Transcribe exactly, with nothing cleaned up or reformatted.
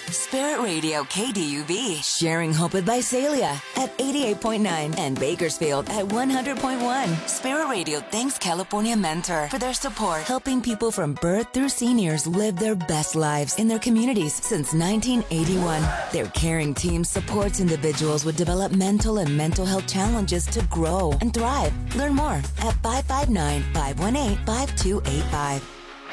Spirit Radio K D U V, sharing hope with Visalia at eighty-eight point nine and Bakersfield at one hundred point one. Spirit Radio thanks California Mentor for their support, helping people from birth through seniors live their best lives in their communities since nineteen eighty-one. Their caring team supports individuals with developmental and mental health challenges to grow and thrive. Learn more at five five nine, five one eight, five two eight five.